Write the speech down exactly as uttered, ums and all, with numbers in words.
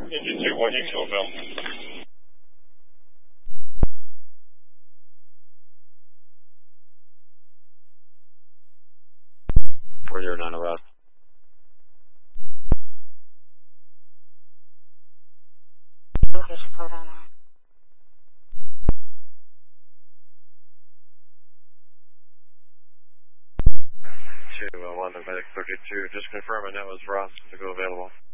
Engine two one, you can film. four zero nine arrest. Location four zero nine. two one one, the medic thirty-two, just confirming that was Ross to go available.